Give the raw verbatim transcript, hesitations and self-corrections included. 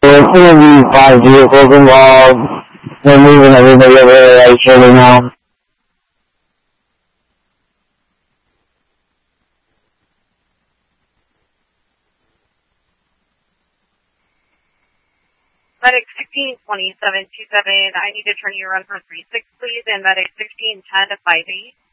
There's going to be five vehicles involved. They're moving everybody over to the right shoulder now. Medic sixteen twenty-seven two seven, I need to turn you around for three six, please, and Medic sixteen ten to five eight.